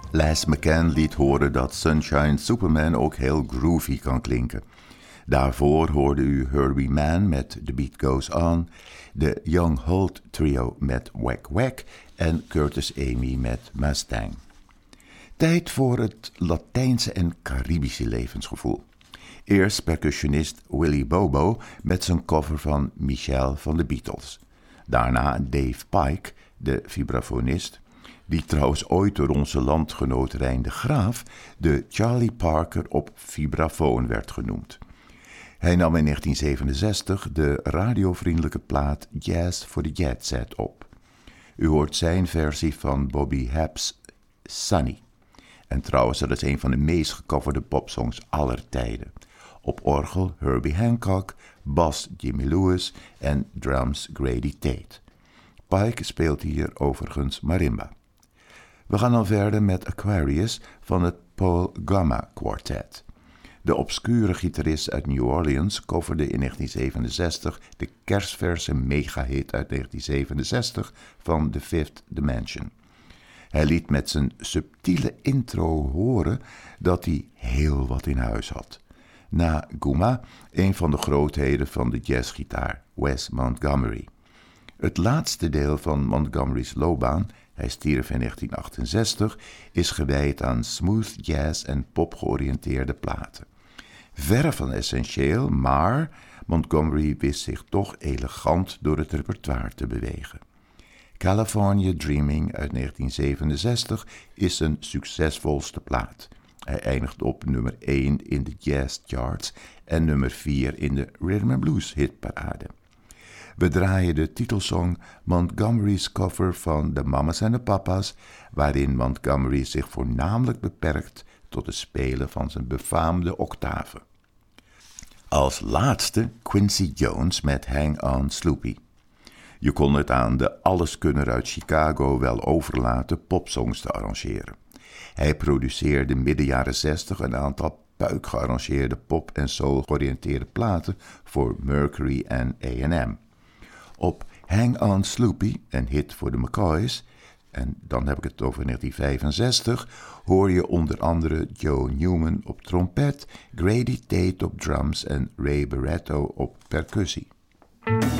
Les McCann liet horen dat Sunshine Superman ook heel groovy kan klinken. Daarvoor hoorde u Herbie Mann met The Beat Goes On, de Young Holt Trio met Wack Wack en Curtis Amy met Mustang. Tijd voor het Latijnse en Caribische levensgevoel. Eerst percussionist Willie Bobo met zijn cover van Michelle van de Beatles. Daarna Dave Pike, de vibrafonist, die trouwens ooit door onze landgenoot Rijn de Graaf de Charlie Parker op vibrafoon werd genoemd. Hij nam in 1967 de radiovriendelijke plaat Jazz for the Jet Set op. U hoort zijn versie van Bobby Hab's Sunny. En trouwens, dat is een van de meest gecoverde popsongs aller tijden. Op orgel Herbie Hancock, bas Jimmy Lewis en drums Grady Tate. Pike speelt hier overigens marimba. We gaan dan verder met Aquarius van het Paul Gama Quartet. De obscure gitarist uit New Orleans coverde in 1967 de kerstverse megahit uit 1967 van The Fifth Dimension. Hij liet met zijn subtiele intro horen dat hij heel wat in huis had. Na Guma, een van de grootheden van de jazzgitaar, Wes Montgomery. Het laatste deel van Montgomery's loopbaan, hij stierf in 1968, is gewijd aan smooth jazz en popgeoriënteerde platen. Verre van essentieel, maar Montgomery wist zich toch elegant door het repertoire te bewegen. California Dreaming uit 1967 is zijn succesvolste plaat. Hij eindigt op nummer 1 in de jazz charts en nummer 4 in de Rhythm and Blues hitparade. We draaien de titelsong Montgomery's cover van de Mamas en de Papas, waarin Montgomery zich voornamelijk beperkt tot het spelen van zijn befaamde octaven. Als laatste Quincy Jones met Hang On Sloopy. Je kon het aan de alleskunner uit Chicago wel overlaten popsongs te arrangeren. Hij produceerde midden jaren 60 een aantal puik gearrangeerde pop- en soul-georiënteerde platen voor Mercury en A&M. Op Hang On Sloopy, een hit voor de McCoys, en dan heb ik het over 1965, hoor je onder andere Joe Newman op trompet, Grady Tate op drums en Ray Barretto op percussie.